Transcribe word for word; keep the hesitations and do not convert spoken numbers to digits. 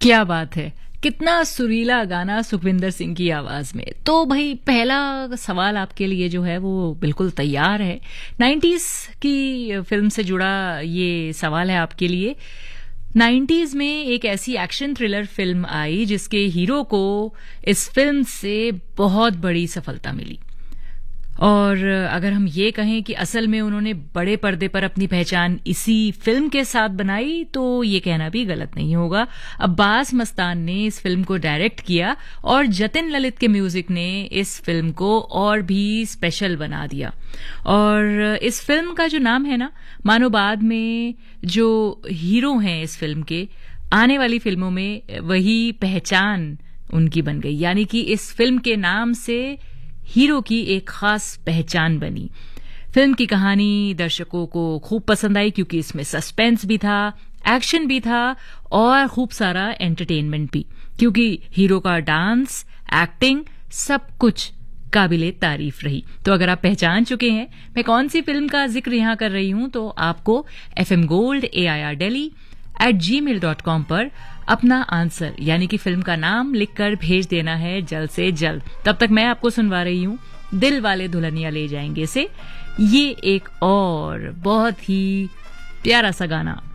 क्या बात है, कितना सुरीला गाना सुखविंदर सिंह की आवाज में। तो भाई पहला सवाल आपके लिए जो है वो बिल्कुल तैयार है। नाइन्टीज की फिल्म से जुड़ा ये सवाल है आपके लिए। नाइन्टीज में एक ऐसी एक्शन थ्रिलर फिल्म आई जिसके हीरो को इस फिल्म से बहुत बड़ी सफलता मिली, और अगर हम ये कहें कि असल में उन्होंने बड़े पर्दे पर अपनी पहचान इसी फिल्म के साथ बनाई, तो ये कहना भी गलत नहीं होगा। अब्बास मस्तान ने इस फिल्म को डायरेक्ट किया और जतिन ललित के म्यूजिक ने इस फिल्म को और भी स्पेशल बना दिया। और इस फिल्म का जो नाम है ना, मानो बाद में जो हीरो हैं इस फिल्म के, आने वाली फिल्मों में वही पहचान उनकी बन गई, यानी कि इस फिल्म के नाम से हीरो की एक खास पहचान बनी। फिल्म की कहानी दर्शकों को खूब पसंद आई क्योंकि इसमें सस्पेंस भी था, एक्शन भी था और खूब सारा एंटरटेनमेंट भी, क्योंकि हीरो का डांस, एक्टिंग, सब कुछ काबिले तारीफ रही। तो अगर आप पहचान चुके हैं मैं कौन सी फिल्म का जिक्र यहां कर रही हूं, तो आपको F M gold A I R daily eight ji mail dot com पर अपना आंसर यानी कि फिल्म का नाम लिखकर भेज देना है जल्द से जल्द। तब तक मैं आपको सुनवा रही हूं दिल वाले दुल्हनिया ले जाएंगे से ये एक और बहुत ही प्यारा सा गाना।